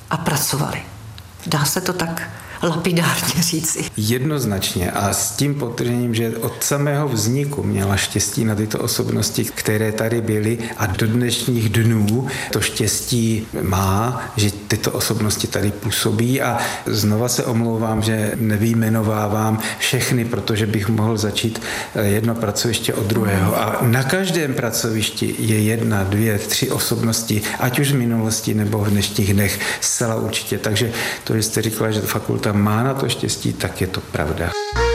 a pracovali. Dá se to tak lapidárně říci. Jednoznačně a s tím podtržením, že od samého vzniku měla štěstí na tyto osobnosti, které tady byly a do dnešních dnů to štěstí má, že tyto osobnosti tady působí a znova se omlouvám, že nevyjmenovávám všechny, protože bych mohl začít jedno pracoviště od druhého a na každém pracovišti je 1, 2, 3 osobnosti, ať už z minulosti nebo v dnešních dnech, zcela určitě. Takže to, že jste říkala, že fakulta má na to štěstí, tak je to pravda.